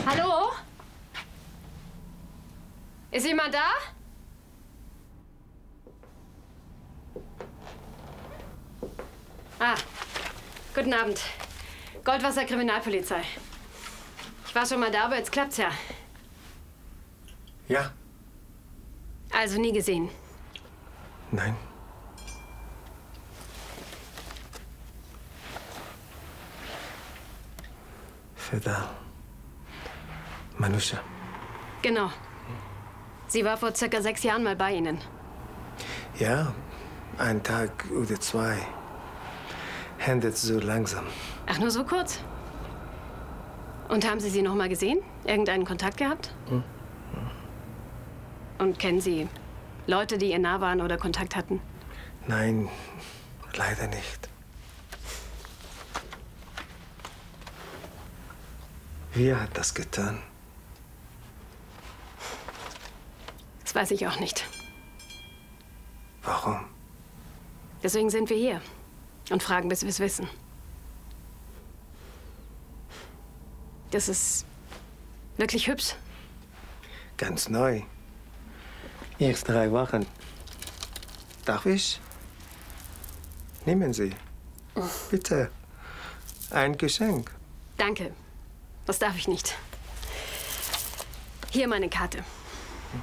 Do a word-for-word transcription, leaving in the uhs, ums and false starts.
Hallo? Ist jemand da? Ah, guten Abend. Goldwasser Kriminalpolizei. Ich war schon mal da, aber jetzt klappt's ja. Ja. Also nie gesehen. Nein. Fedal. Manusha. Genau. Sie war vor circa sechs Jahren mal bei Ihnen. Ja, ein Tag oder zwei. Händet so langsam. Ach, nur so kurz? Und haben Sie sie noch mal gesehen? Irgendeinen Kontakt gehabt? Hm. Und kennen Sie Leute, die ihr nah waren oder Kontakt hatten? Nein, leider nicht. Wer hat das getan? Das weiß ich auch nicht. Warum? Deswegen sind wir hier und fragen, bis wir es wissen. Das ist wirklich hübsch. Ganz neu. Erst drei Wochen. Darf ich? Nehmen Sie. Bitte. Ein Geschenk. Danke. Das darf ich nicht. Hier meine Karte.